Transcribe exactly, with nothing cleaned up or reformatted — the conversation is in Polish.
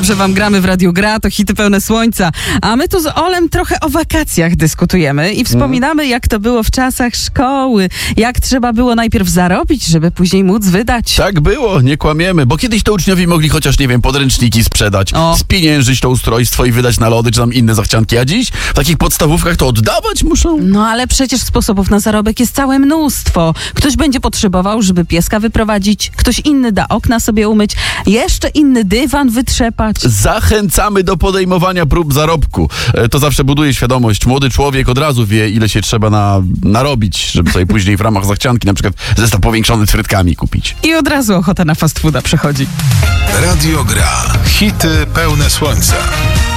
Dobrze wam gramy w Radiu Gra, to hity pełne słońca. A my tu z Olem trochę o wakacjach dyskutujemy i wspominamy, jak to było w czasach szkoły. Jak trzeba było najpierw zarobić, żeby później móc wydać. Tak było, nie kłamiemy, bo kiedyś to uczniowie mogli chociaż, nie wiem, podręczniki sprzedać, O. spieniężyć to ustrojstwo i wydać na lody, czy tam inne zachcianki. A dziś w takich podstawówkach to oddawać muszą. No ale przecież sposobów na zarobek jest całe mnóstwo. Ktoś będzie potrzebował, żeby pieska wyprowadzić, ktoś inny da okna sobie umyć, jeszcze inny dywan wytrzepać. Zachęcamy do podejmowania prób zarobku. E, To zawsze buduje świadomość. Młody człowiek od razu wie, ile się trzeba na, narobić, żeby sobie później w ramach zachcianki na przykład zestaw powiększony z frytkami kupić. I od razu ochota na fast fooda przechodzi. Radio Gra. Hity pełne słońca.